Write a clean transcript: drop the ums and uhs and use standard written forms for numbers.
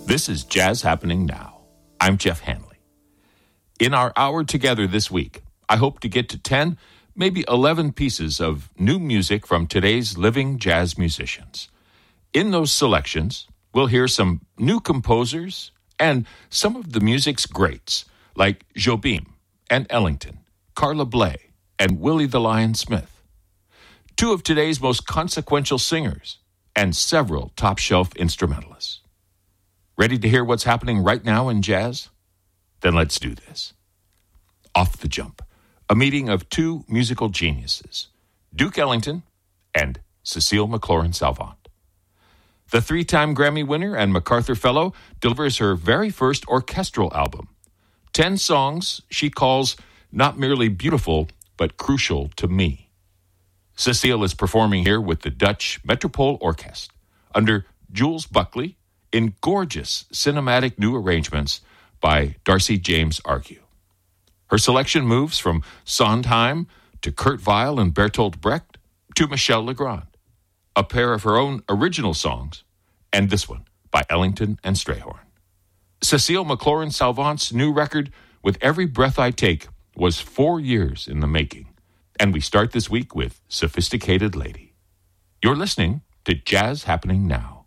This is Jazz Happening Now. I'm Jeff Hanley. In our hour together this week, I hope to get to 10, maybe 11 pieces of new music from today's living jazz musicians. In those selections, we'll hear some new composers and some of the music's greats, like Jobim and Ellington, Carla Bley, and Willie the Lion Smith. Two of today's most consequential singers, and several top-shelf instrumentalists. Ready to hear what's happening right now in jazz? Then let's do this. Off the jump, a meeting of two musical geniuses, Duke Ellington and Cecile McLorin-Salvant. The three-time Grammy winner and MacArthur Fellow delivers her very first orchestral album. 10 songs she calls not merely beautiful, but crucial to me. Cecile is performing here with the Dutch Metropole Orkest under Jules Buckley in gorgeous cinematic new arrangements by Darcy James Argue. Her selection moves from Sondheim to Kurt Weill and Bertolt Brecht to Michel Legrand, a pair of her own original songs, and this one by Ellington and Strayhorn. Cecile McLorin-Salvant's new record, With Every Breath I Take, was 4 years in the making. And we start this week with Sophisticated Lady. You're listening to Jazz Happening Now.